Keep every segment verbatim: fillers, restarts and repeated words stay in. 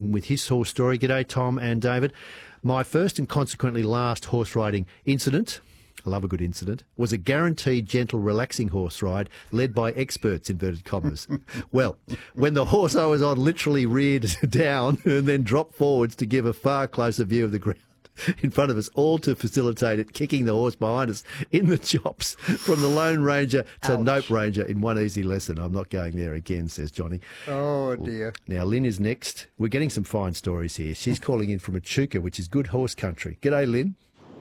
with his horse story. G'day, Tom and David. My first and consequently last horse riding incident, I love a good incident, was a guaranteed gentle, relaxing horse ride led by experts, inverted commas. Well, when the horse I was on literally reared down and then dropped forwards to give a far closer view of the ground in front of us, all to facilitate it, kicking the horse behind us in the chops from the Lone Ranger to Ouch. Nope Ranger in one easy lesson. I'm not going there again, says Johnny. Oh, dear. Now, Lynn is next. We're getting some fine stories here. She's calling in from Echuca, which is good horse country. G'day, Lynn.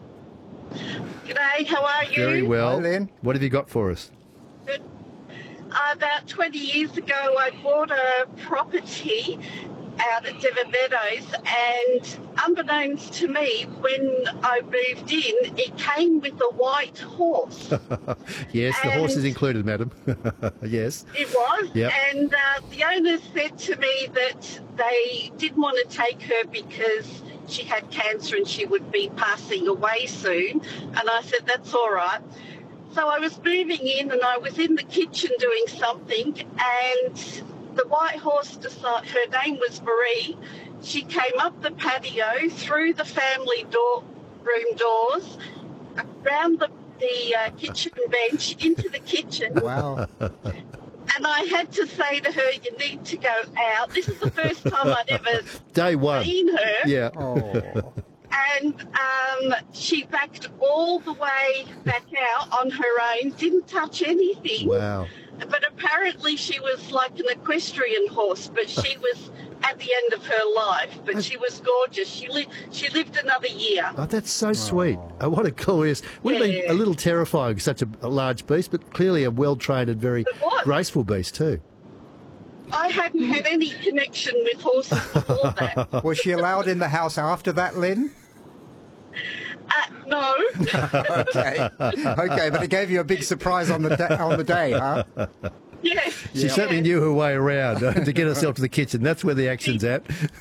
G'day, how are you? Very well. Hi, Lynn. What have you got for us? Good. Uh, about twenty years ago, I bought a property out at Devon Meadows, and unbeknownst to me, when I moved in, it came with a white horse. Yes, the horse is And- included, madam. Yes. It was. Yep. And uh, the owners said to me that they didn't want to take her because she had cancer and she would be passing away soon. And I said, that's all right. So I was moving in and I was in the kitchen doing something, and the white horse decided, her name was Marie. She came up the patio, through the family door, room doors, around the, the uh, kitchen bench, into the kitchen. Wow. And I had to say to her, you need to go out. This is the first time I'd ever Day one. seen her. Yeah. Oh. And um, she backed all the way back out on her own, didn't touch anything. Wow. But apparently she was like an equestrian horse, but she was at the end of her life. But she was gorgeous. She, li- she lived another year. Oh, that's so sweet. Oh, what a glorious. Would have been Yeah. a little terrifying, such a, a large beast, but clearly a well-trained and very It was. graceful beast too. I hadn't had any connection with horses before that. Was she allowed in the house after that, Lynn? Uh, no. Okay. Okay, but it gave you a big surprise on the da- on the day, huh? Yes. She yes. certainly knew her way around uh, to get herself to the kitchen. That's where the action's at.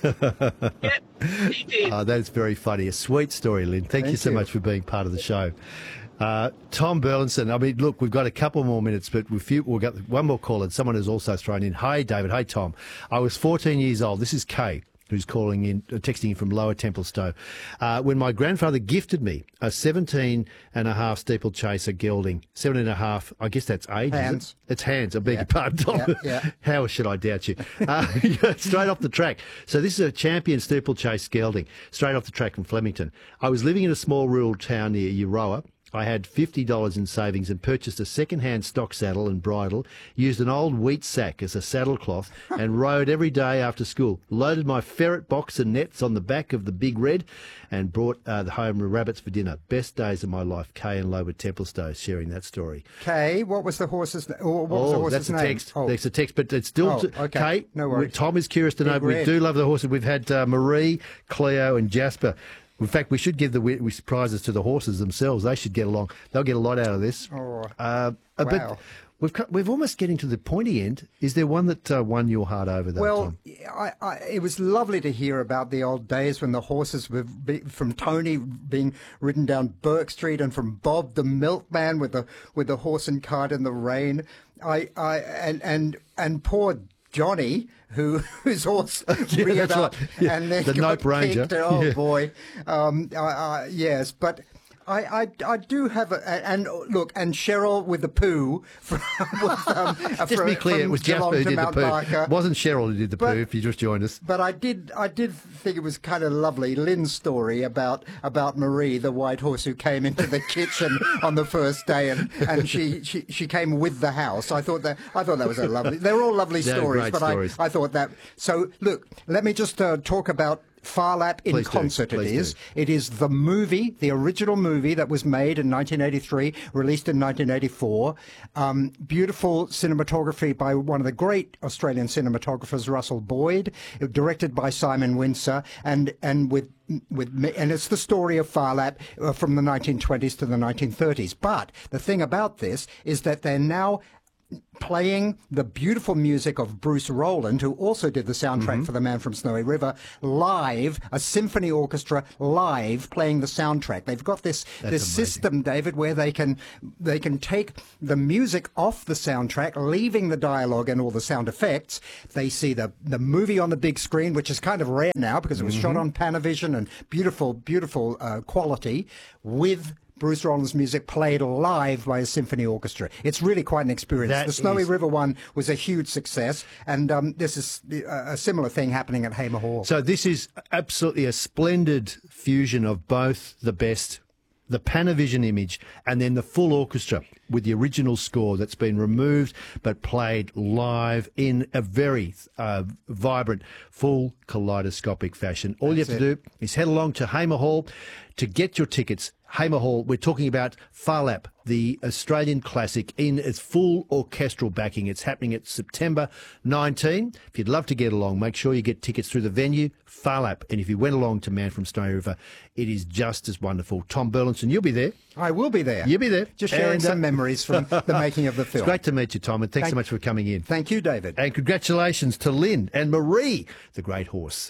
Yep, she did. Oh, that's very funny. A sweet story, Lynn. Thank, you Thank so you. much for being part of the show. Uh, Tom Burlinson, I mean, look, we've got a couple more minutes, but we've, few, we've got one more call and someone who's also thrown in. Hi, David. Hey, Tom. I was fourteen years old. This is Kay, who's calling in, uh, texting in from Lower Templestowe. Uh, when my grandfather gifted me a seventeen and a half steeplechaser gelding, seven and a half, I guess that's age, is Hands. it? It's hands. I beg Yeah. your pardon, Tom. Yeah, yeah. How should I doubt you? Uh, straight off the track. So this is a champion steeplechase gelding, straight off the track from Flemington. I was living in a small rural town near Euroa. I had fifty dollars in savings and purchased a second-hand stock saddle and bridle, used an old wheat sack as a saddle cloth, and rode every day after school. Loaded my ferret box and nets on the back of the Big Red and brought uh, the home rabbits for dinner. Best days of my life. Kay and Lower Templestowe sharing that story. Kay, what was the horse's name? What was the Oh, horse's that's a name? text. Oh. That's a text, but it's still Oh, t- okay. Kate. No worries. Tom is curious to know. Big We Red. do love the horses. We've had uh, Marie, Cleo, and Jasper. In fact, we should give the wi- prizes to the horses themselves. They should get along. They'll get a lot out of this. Oh, uh, wow. But we've co- we've almost getting to the pointy end. Is there one that uh, won your heart over, though, Well, Tom? I, I, it was lovely to hear about the old days when the horses were be, from Tony being ridden down Burke Street, and from Bob the milkman with the with the horse and cart in the rain. I, I and and and poor Johnny, who whose horse Yeah, reared that's up right. Yeah, and then the got Nope Ranger. kicked. Oh Yeah. boy, um, I, I, yes, but. I, I, I do have a, and look, and Cheryl with the poo from, with, um, Just from, be clear, from it was Geelong Jasper who to did the Mount poo. Barker. It wasn't Cheryl who did the But- poo, if you just joined us. But I did, I did think it was kind of lovely, Lynn's story about about Marie, the white horse who came into the kitchen on the first day, and, and she, she, she came with the house. I thought that I thought that was a lovely. They're all lovely They're stories, great but stories. I, I thought that. So look, let me just uh, talk about Phar Lap in Please do, concert. It please is. do. It is the movie, the original movie that was made in nineteen eighty-three, released in nineteen eighty-four. Um, beautiful cinematography by one of the great Australian cinematographers, Russell Boyd, directed by Simon Windsor, and and with with me, and it's the story of Phar Lap uh, from the nineteen twenties to the nineteen thirties. But the thing about this is that they're now playing the beautiful music of Bruce Rowland, who also did the soundtrack mm-hmm. for The Man from Snowy River, live, a symphony orchestra live playing the soundtrack. They've got this That's this amazing. system, David, where they can they can take the music off the soundtrack, leaving the dialogue and all the sound effects. They see the, the movie on the big screen, which is kind of rare now because it was mm-hmm. shot on Panavision and beautiful, beautiful uh, quality, with Bruce Rowland's music played live by a symphony orchestra. It's really quite an experience. That the Snowy is... River one was a huge success, and um, this is a similar thing happening at Hamer Hall. So this is absolutely a splendid fusion of both the best, the Panavision image, and then the full orchestra with the original score that's been removed but played live in a very uh, vibrant, full kaleidoscopic fashion. All that's you have it. to do is head along to Hamer Hall to get your tickets. Hamer Hall, we're talking about Phar Lap, the Australian classic, in its full orchestral backing. It's happening at September nineteenth. If you'd love to get along, make sure you get tickets through the venue, Phar Lap. And if you went along to Man from Snowy River, it is just as wonderful. Tom Burlinson, you'll be there. I will be there. You'll be there. Just sharing and, some uh, memories from the making of the film. It's great to meet you, Tom, and thanks Thank, so much for coming in. Thank you, David. And congratulations to Lynn and Marie, the great horse.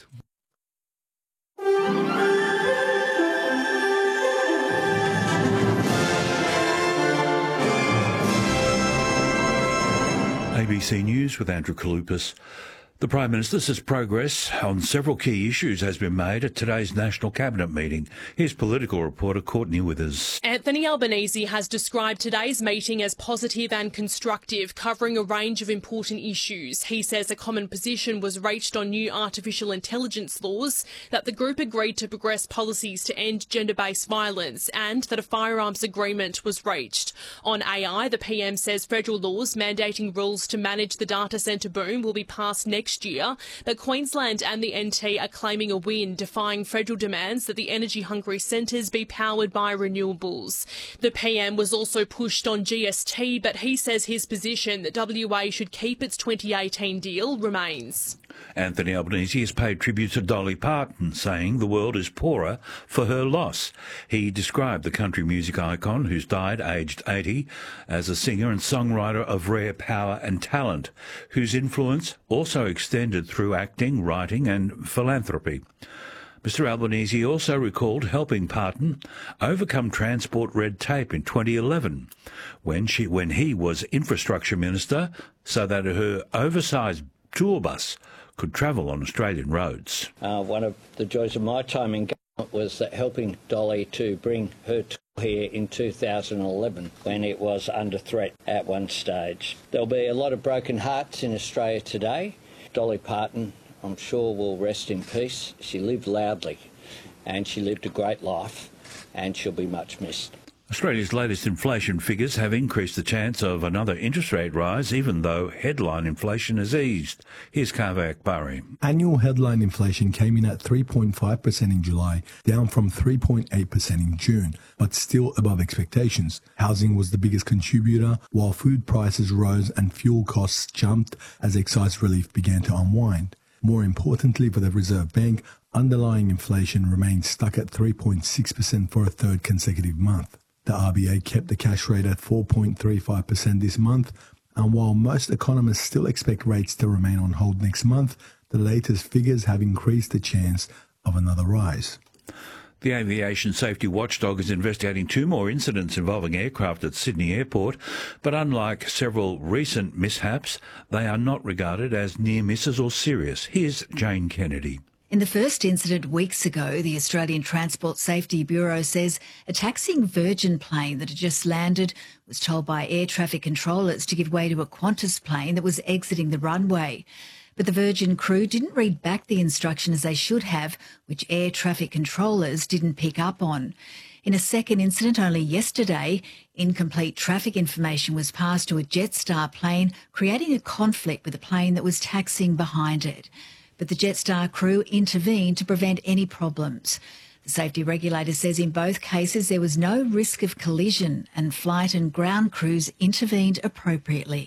A B C News with Andrew Kalupas. The Prime Minister says progress on several key issues has been made at today's National Cabinet meeting. Here's political reporter Courtney Withers. Anthony Albanese has described today's meeting as positive and constructive, covering a range of important issues. He says a common position was reached on new artificial intelligence laws, that the group agreed to progress policies to end gender-based violence, and that a firearms agreement was reached. On A I, the P M says federal laws mandating rules to manage the data centre boom will be passed next Next year, but Queensland and the N T are claiming a win, defying federal demands that the energy-hungry centres be powered by renewables. The P M was also pushed on G S T, but he says his position that W A should keep its twenty eighteen deal remains. Anthony Albanese has paid tribute to Dolly Parton, saying the world is poorer for her loss. He described the country music icon, who's died aged eighty, as a singer and songwriter of rare power and talent, whose influence also extended through acting, writing and philanthropy. Mister Albanese also recalled helping Parton overcome transport red tape in twenty eleven, when she when he was infrastructure minister, so that her oversized tour bus could travel on Australian roads. Uh, one of the joys of my time in government was that helping Dolly to bring her tour here in two thousand eleven, when it was under threat at one stage. There'll be a lot of broken hearts in Australia today. Dolly Parton, I'm sure, will rest in peace. She lived loudly and she lived a great life, and she'll be much missed. Australia's latest inflation figures have increased the chance of another interest rate rise, even though headline inflation has eased. Here's Kaveh Akbari. Annual headline inflation came in at three point five percent in July, down from three point eight percent in June, but still above expectations. Housing was the biggest contributor, while food prices rose and fuel costs jumped as excise relief began to unwind. More importantly for the Reserve Bank, underlying inflation remained stuck at three point six percent for a third consecutive month. The R B A kept the cash rate at four point three five percent this month, and while most economists still expect rates to remain on hold next month, the latest figures have increased the chance of another rise. The aviation safety watchdog is investigating two more incidents involving aircraft at Sydney Airport, but unlike several recent mishaps, they are not regarded as near misses or serious. Here's Jane Kennedy. In the first incident weeks ago, the Australian Transport Safety Bureau says a taxiing Virgin plane that had just landed was told by air traffic controllers to give way to a Qantas plane that was exiting the runway. But the Virgin crew didn't read back the instruction as they should have, which air traffic controllers didn't pick up on. In a second incident only yesterday, incomplete traffic information was passed to a Jetstar plane, creating a conflict with the plane that was taxiing behind it. But the Jetstar crew intervened to prevent any problems. The safety regulator says in both cases there was no risk of collision and flight and ground crews intervened appropriately.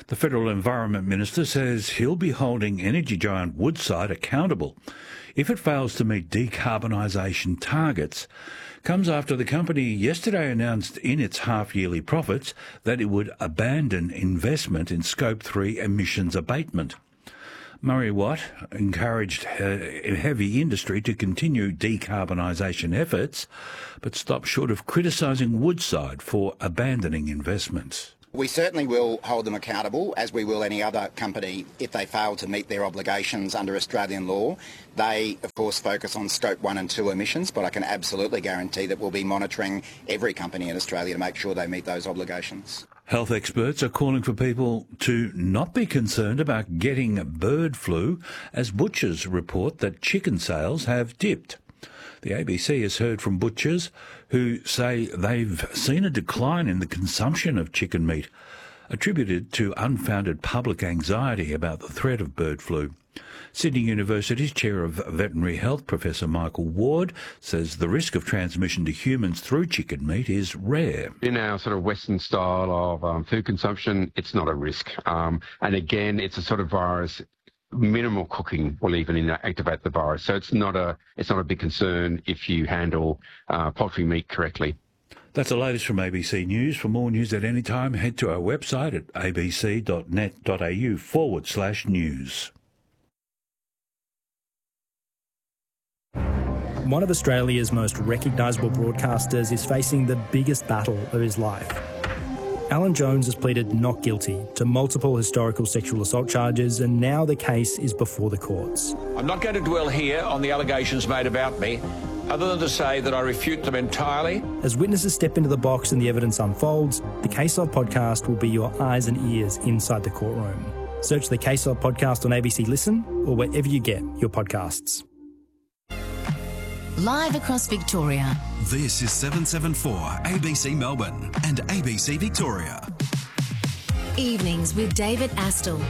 The Federal Environment Minister says he'll be holding energy giant Woodside accountable if it fails to meet decarbonisation targets. Comes after the company yesterday announced in its half-yearly profits that it would abandon investment in Scope three emissions abatement. Murray Watt encouraged heavy industry to continue decarbonisation efforts, but stopped short of criticising Woodside for abandoning investments. We certainly will hold them accountable, as we will any other company, if they fail to meet their obligations under Australian law. They, of course, focus on Scope one and two emissions, but I can absolutely guarantee that we'll be monitoring every company in Australia to make sure they meet those obligations. Health experts are calling for people to not be concerned about getting bird flu, as butchers report that chicken sales have dipped. The A B C has heard from butchers who say they've seen a decline in the consumption of chicken meat, attributed to unfounded public anxiety about the threat of bird flu. Sydney University's Chair of Veterinary Health, Professor Michael Ward, says the risk of transmission to humans through chicken meat is rare. In our sort of Western style of um, food consumption, it's not a risk. Um, and again, it's a sort of virus. Minimal cooking will even inactivate the virus, so it's not a it's not a big concern if you handle uh, poultry meat correctly. That's the latest from A B C News. For more news at any time, head to our website at abc.net.au forward slash news. One of Australia's most recognisable broadcasters is facing the biggest battle of his life. Alan Jones has pleaded not guilty to multiple historical sexual assault charges, and now the case is before the courts. I'm not going to dwell here on the allegations made about me, other than to say that I refute them entirely. As witnesses step into the box and the evidence unfolds, the Case Log podcast will be your eyes and ears inside the courtroom. Search the Case Log podcast on A B C Listen or wherever you get your podcasts. Live across Victoria. This is seven seventy-four A B C Melbourne and A B C Victoria. Evenings with David Astle.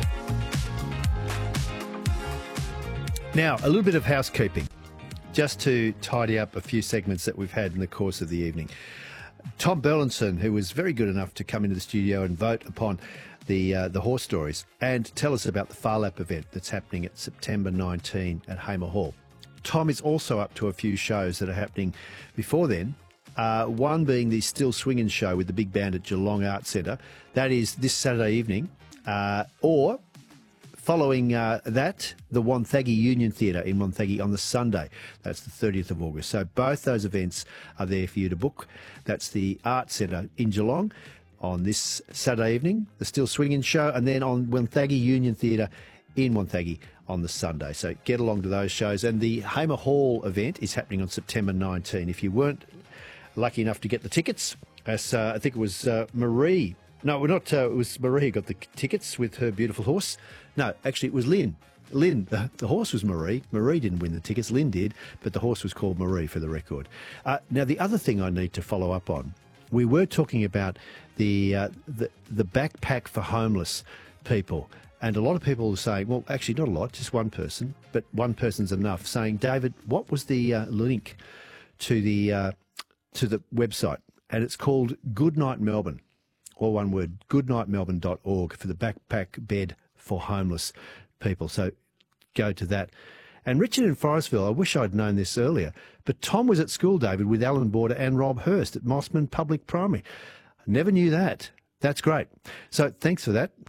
Now, a little bit of housekeeping, just to tidy up a few segments that we've had in the course of the evening. Tom Burlinson, who was very good enough to come into the studio and vote upon the uh, the horse stories and tell us about the Phar Lap event that's happening at September nineteenth at Hamer Hall. Tom is also up to a few shows that are happening before then, uh, one being the Still Swingin' show with the big band at Geelong Arts Centre. That is this Saturday evening, uh, or following uh, that, the Wonthaggi Union Theatre in Wonthaggi on the Sunday. That's the thirtieth of August. So both those events are there for you to book. That's the Arts Centre in Geelong on this Saturday evening, the Still Swingin' show, and then on Wonthaggi Union Theatre in Wonthaggi on the Sunday. So get along to those shows. And the Hamer Hall event is happening on September nineteenth. If you weren't lucky enough to get the tickets, as uh, I think it was uh, Marie. No, we're not. Uh, it was Marie who got the tickets with her beautiful horse. No, actually it was Lynn. Lynn, the, the horse was Marie. Marie didn't win the tickets. Lynn did, but the horse was called Marie for the record. Uh, now, the other thing I need to follow up on, we were talking about the uh, the, the backpack for homeless people. And a lot of people are saying, well, actually not a lot, just one person, but one person's enough, saying, David, what was the uh, link to the uh, to the website? And it's called Goodnight Melbourne, all one word, goodnight melbourne dot org for the backpack bed for homeless people. So go to that. And Richard in Forestville, I wish I'd known this earlier, but Tom was at school, David, with Alan Border and Rob Hurst at Mossman Public Primary. I never knew that. That's great. So thanks for that.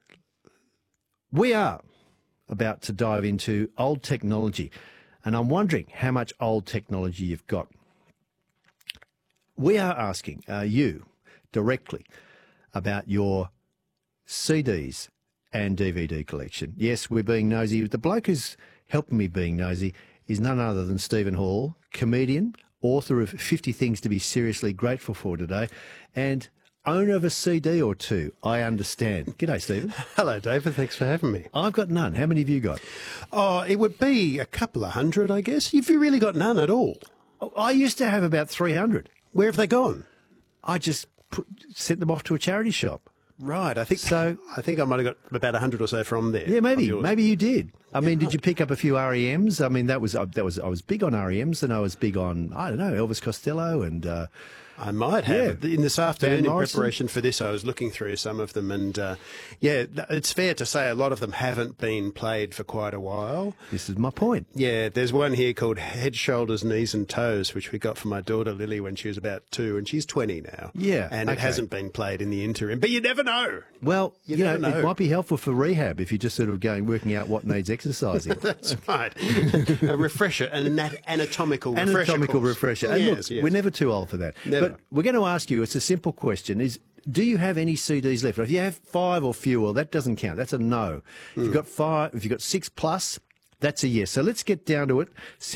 We are about to dive into old technology, and I'm wondering how much old technology you've got. We are asking uh, you directly about your C Ds and D V D collection. Yes, we're being nosy. The bloke who's helping me being nosy is none other than Stephen Hall, comedian, author of fifty Things to be Seriously Grateful for Today, and owner of a C D or two, I understand. G'day, Stephen. Hello, David. Thanks for having me. I've got none. How many have you got? Oh, it would be a couple of hundred, I guess. You've really got none at all. Oh, I used to have about three hundred. Where have they gone? I just put, sent them off to a charity shop. Right. I think so. I think I might have got about a hundred or so from there. Yeah, maybe. Maybe you did. I mean, did you pick up a few R E Ms? I mean, that was uh, that was I was big on R E Ms, and I was big on I don't know Elvis Costello and. Uh, I might have. Yeah. In this afternoon, Van in Morrison. preparation for this, I was looking through some of them, and uh, yeah, th- it's fair to say a lot of them haven't been played for quite a while. This is my point. Yeah, there's one here called Head, Shoulders, Knees and Toes, which we got for my daughter Lily when she was about two, and she's twenty now. Yeah, and it okay. hasn't been played in the interim. But you never know. Well, You you, know, never know. it might be helpful for rehab if you're just sort of going working out what needs exercising. That's right. A refresher, an anat- anatomical refresher. Anatomical course. refresher. And Yes, look, yes. we're never too old for that. Never. But we're going to ask you, it's a simple question, is do you have any C Ds left? If you have five or fewer, that doesn't count. That's a no. If you've got five, if you've got six plus, that's a yes. So let's get down to it.